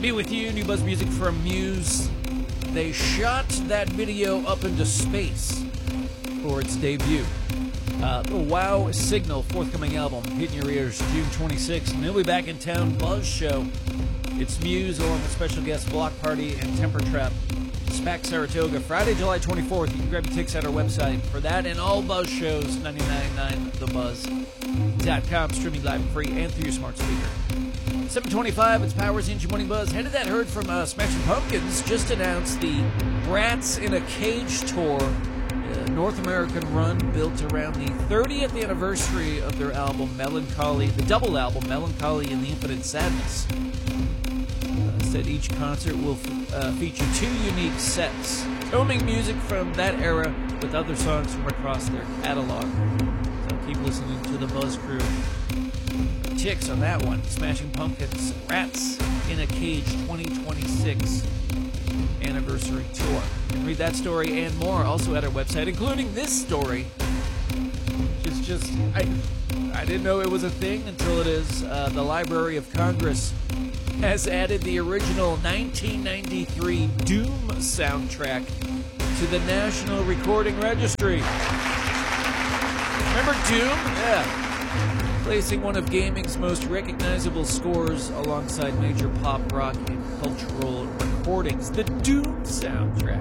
Be With You, new Buzz music from Muse. They shot that video up into space for its debut. The Wow Signal, forthcoming album, hitting your ears June 26th. And they'll be back in town, Buzz Show. It's Muse along with special guests Block Party and Temper Trap. SPAC Saratoga, Friday, July 24th. You can grab your tickets at our website for that and all Buzz shows, 999thebuzz.com, streaming live and free and through your smart speaker. 7:25, it's Powers Engine Morning Buzz. Headed that herd from Smashing Pumpkins just announced the Rats in a Cage tour, North American run built around the 30th anniversary of their album Melancholy, the double album Melancholy and the Infinite Sadness. Said each concert will feature two unique sets, filming music from that era with other songs from across their catalog. So keep listening to the Buzz Crew. Chicks on that one. Smashing Pumpkins, Rats in a Cage 2026 anniversary tour. You can read that story and more also at our website, including this story. It's just, I didn't know it was a thing until it is. The Library of Congress has added the original 1993 Doom soundtrack to the National Recording Registry. Remember Doom? Yeah. Placing one of gaming's most recognizable scores alongside major pop, rock, and cultural recordings. The Doom soundtrack.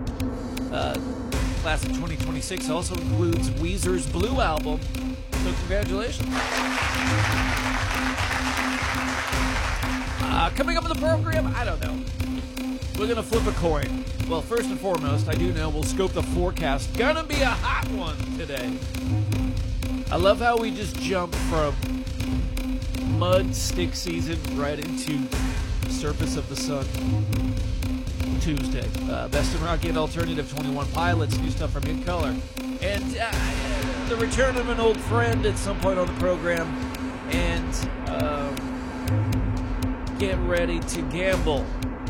Class of 2026 also includes Weezer's Blue album. So congratulations. Coming up in the program, I don't know. We're going to flip a coin. Well, first and foremost, I do know we'll scope the forecast. Gonna be a hot one today. I love how we just jump from mud stick season right into surface of the sun. Tuesday. Best in Rock and Alternative, 21 Pilots, new stuff from In Color. And the return of an old friend at some point on the program. And get ready to gamble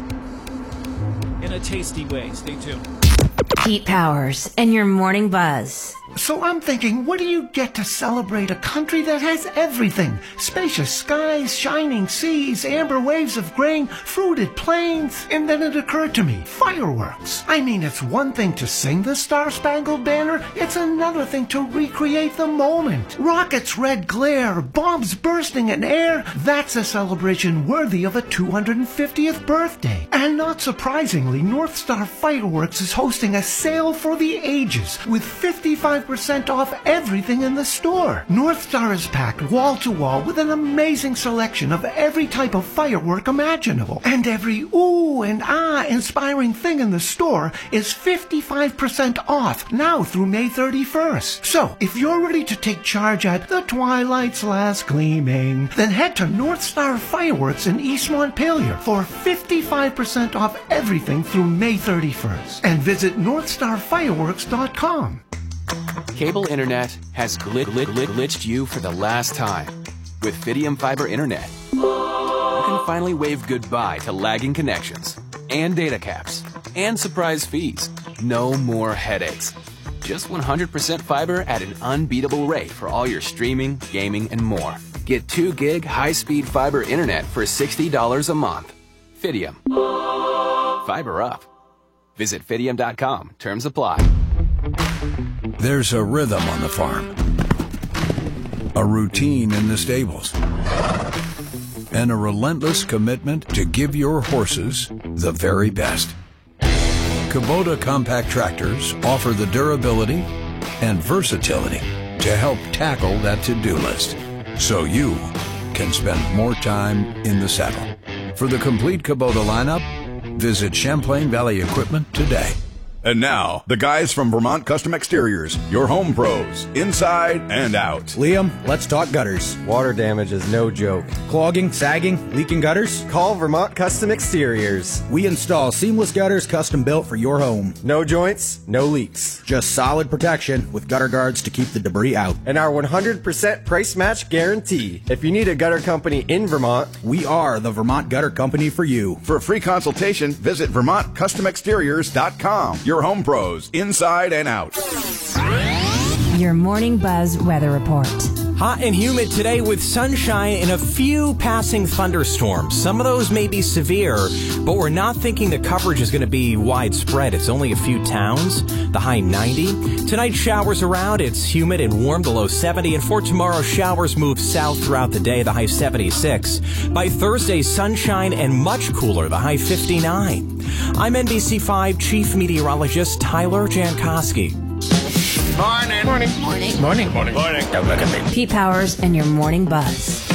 in a tasty way. Stay tuned. Pete Powers and your Morning Buzz. So I'm thinking, what do you get to celebrate a country that has everything? Spacious skies, shining seas, amber waves of grain, fruited plains. And then it occurred to me, fireworks. I mean, it's one thing to sing the Star-Spangled Banner. It's another thing to recreate the moment. Rockets' red glare, bombs bursting in air. That's a celebration worthy of a 250th birthday. And not surprisingly, North Star Fireworks is hosting a sale for the ages with 55% off everything in the store. North Star is packed wall to wall with an amazing selection of every type of firework imaginable. And every ooh and ah inspiring thing in the store is 55% off now through May 31st. So, if you're ready to take charge at the twilight's last gleaming, then head to North Star Fireworks in East Montpelier for 55% off everything through May 31st. And visit NorthstarFireworks.com. Cable internet has glitched you for the last time. With Fidium Fiber Internet, you can finally wave goodbye to lagging connections, and data caps, and surprise fees. No more headaches. Just 100% fiber at an unbeatable rate for all your streaming, gaming, and more. Get 2 gig high-speed fiber internet for $60 a month. Fidium. Fiber up. Visit Fidium.com. Terms apply. There's a rhythm on the farm, a routine in the stables, and a relentless commitment to give your horses the very best. Kubota compact tractors offer the durability and versatility to help tackle that to-do list, so you can spend more time in the saddle. For the complete Kubota lineup, visit Champlain Valley Equipment today. And now, the guys from Vermont Custom Exteriors, your home pros, inside and out. Liam, let's talk gutters. Water damage is no joke. Clogging, sagging, leaking gutters? Call Vermont Custom Exteriors. We install seamless gutters custom built for your home. No joints, no leaks. Just solid protection with gutter guards to keep the debris out. And our 100% price match guarantee. If you need a gutter company in Vermont, we are the Vermont Gutter Company for you. For a free consultation, visit VermontCustomExteriors.com. Your home pros, inside and out. Your Morning Buzz weather report. Hot and humid today with sunshine and a few passing thunderstorms. Some of those may be severe, but we're not thinking the coverage is going to be widespread. It's only a few towns, the high 90. Tonight, showers around. It's humid and warm, the low 70. And for tomorrow, showers move south throughout the day, the high 76. By Thursday, sunshine and much cooler, the high 59. I'm NBC5 Chief Meteorologist Tyler Jankowski. Pete Powers and your Morning Buzz.